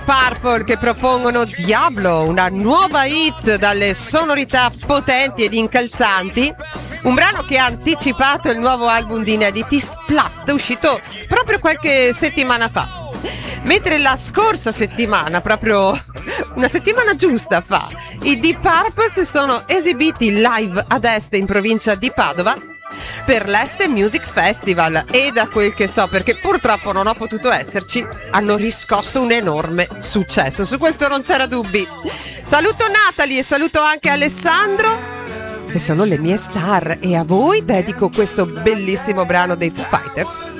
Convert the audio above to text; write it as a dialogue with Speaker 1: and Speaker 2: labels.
Speaker 1: Purple che propongono Diablo, una nuova hit dalle sonorità potenti ed incalzanti, un brano che ha anticipato il nuovo album di inediti Splat, uscito proprio qualche settimana fa. Mentre la scorsa settimana, proprio una settimana giusta fa, i Deep Purple si sono esibiti live ad Este in provincia di Padova per l'Este Music Festival e, da quel che so, perché purtroppo non ho potuto esserci, hanno riscosso un enorme successo. Su questo non c'era dubbi. Saluto Natalie e saluto anche Alessandro, che sono le mie star, e a voi dedico questo bellissimo brano dei Foo Fighters,